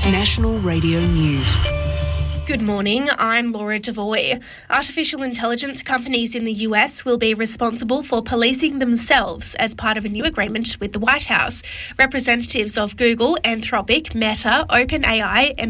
National Radio News. Good morning, I'm Laura Devoy. Artificial intelligence companies in the US will be responsible for policing themselves as part of a new agreement with the White House. Representatives of Google, Anthropic, Meta, OpenAI and